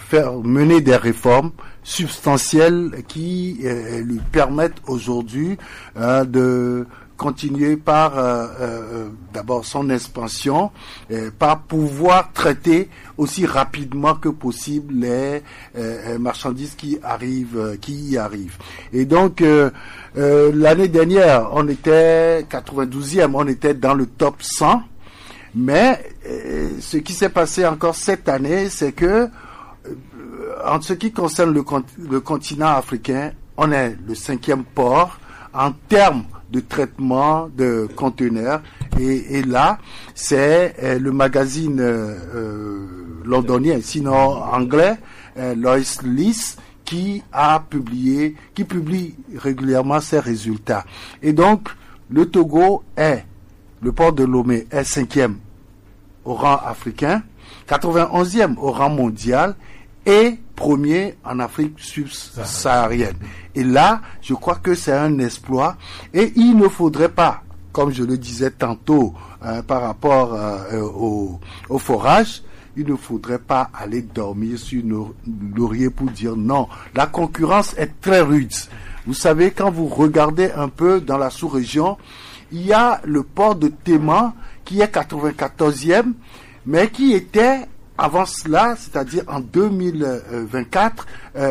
faire mener des réformes substantielles qui lui permettent aujourd'hui de continuer par d'abord son expansion, par pouvoir traiter aussi rapidement que possible les marchandises qui y arrivent. Et donc l'année dernière, on était 92e, on était dans le top 100. Mais ce qui s'est passé encore cette année, c'est que en ce qui concerne le continent africain, on est le 5e port en termes de traitement de conteneurs. Et là, c'est le magazine londonien, sinon anglais, Lois List, qui publie régulièrement ses résultats. Et donc, le Togo le port de Lomé est 5e au rang africain, 91e au rang mondial et premier en Afrique subsaharienne. Et là, je crois que c'est un exploit et il ne faudrait pas, comme je le disais tantôt par rapport au forage, il ne faudrait pas aller dormir sur nos lauriers pour dire non. La concurrence est très rude. Vous savez, quand vous regardez un peu dans la sous-région, il y a le port de Téma qui est 94e, mais qui était avant cela, c'est-à-dire en 2024,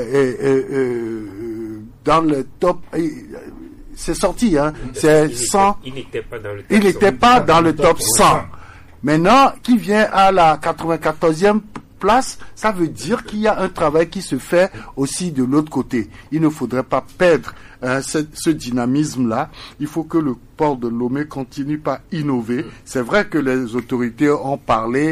dans le top. C'est sorti, hein. C'est 100. Il n'était pas dans le top 100. Maintenant, qui vient à la 94e place, ça veut dire qu'il y a un travail qui se fait aussi de l'autre côté. Il ne faudrait pas perdre ce dynamisme-là. Il faut que le port de Lomé continue par innover. C'est vrai que les autorités ont parlé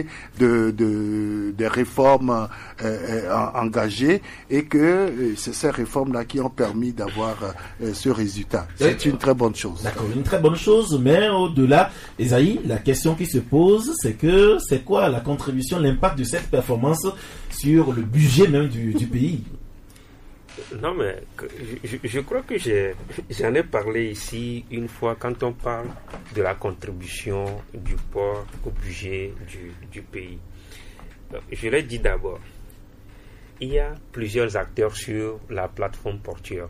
des réformes engagées et que c'est ces réformes-là qui ont permis d'avoir ce résultat. C'est une très bonne chose. D'accord, une très bonne chose, mais au-delà, Esaïe, la question qui se pose, c'est quoi la contribution, l'impact de cette performance sur le budget même du pays? Non, mais je crois que j'en ai parlé ici une fois quand on parle de la contribution du port au budget du pays. Je l'ai dit d'abord, il y a plusieurs acteurs sur la plateforme portuaire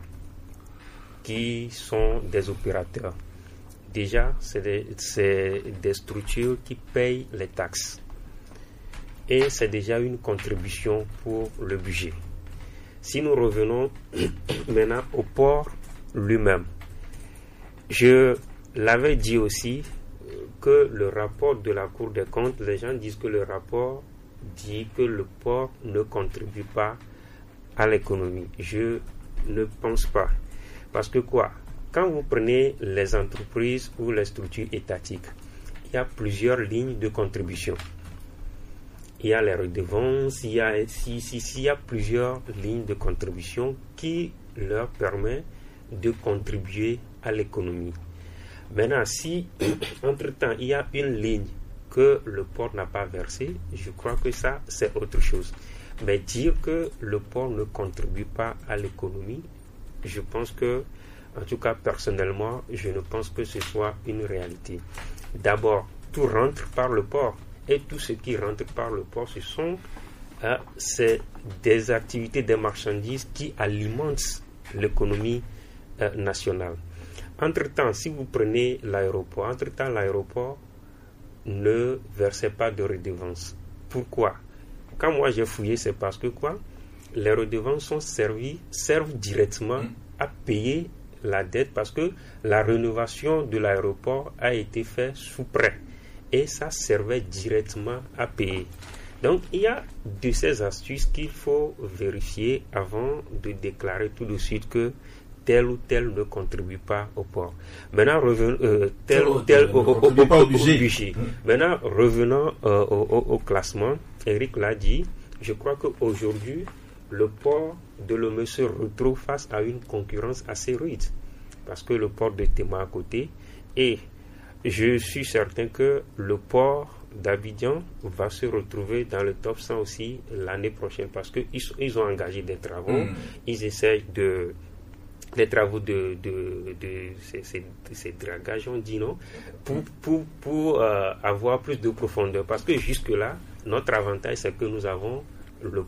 qui sont des opérateurs. Déjà, c'est des structures qui payent les taxes. Et c'est déjà une contribution pour le budget. Si nous revenons maintenant au port lui-même, je l'avais dit aussi que le rapport de la Cour des comptes, les gens disent que le rapport dit que le port ne contribue pas à l'économie. Je ne pense pas. Parce que quoi? Quand vous prenez les entreprises ou les structures étatiques, il y a plusieurs lignes de contribution. Il y a les redevances, il y a plusieurs lignes de contribution qui leur permettent de contribuer à l'économie. Maintenant, si entre-temps il y a une ligne que le port n'a pas versée, je crois que ça c'est autre chose. Mais dire que le port ne contribue pas à l'économie, je pense que, en tout cas personnellement, je ne pense que ce soit une réalité. D'abord, tout rentre par le port. Et tout ce qui rentre par le port, c'est des activités, des marchandises qui alimentent l'économie nationale. Entre-temps, si vous prenez l'aéroport, l'aéroport ne versait pas de redevances. Pourquoi? Quand moi j'ai fouillé, c'est parce que quoi? Les redevances servent directement à payer la dette parce que la rénovation de l'aéroport a été faite sous prêt. Et ça servait directement à payer. Donc, il y a de ces astuces qu'il faut vérifier avant de déclarer tout de suite que tel ou tel ne contribue pas au port. Maintenant, tel ou tel au budget. Maintenant, revenons au classement. Eric l'a dit, je crois qu'aujourd'hui, le port de Lomé se retrouve face à une concurrence assez rude. Parce que le port de Téma à côté et je suis certain que le port d'Abidjan va se retrouver dans le top 100 aussi l'année prochaine parce qu'ils ont engagé des travaux. Ils essayent des travaux de ces dragages, on dit non, pour avoir plus de profondeur. Parce que jusque-là, notre avantage, c'est que nous avons le